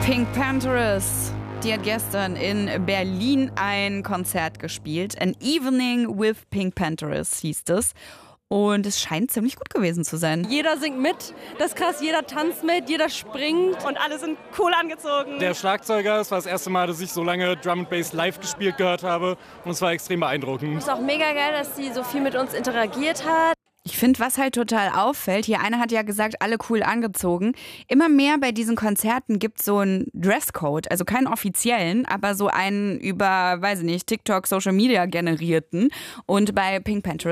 Pink Panthers, die hat gestern in Berlin ein Konzert gespielt. An Evening with Pink Panthers hieß es. Und es scheint ziemlich gut gewesen zu sein. Jeder singt mit, das ist krass, jeder tanzt mit, jeder springt. Und alle sind cool angezogen. Der Schlagzeuger, es war das erste Mal, dass ich so lange Drum and Bass live gespielt gehört habe. Und es war extrem beeindruckend. Es ist auch mega geil, dass sie so viel mit uns interagiert hat. Ich finde, was halt total auffällt, hier einer hat ja gesagt, alle cool angezogen. Immer mehr bei diesen Konzerten gibt es so einen Dresscode, also keinen offiziellen, aber so einen über, weiß ich nicht, TikTok, Social Media generierten. Und bei Pink Panthers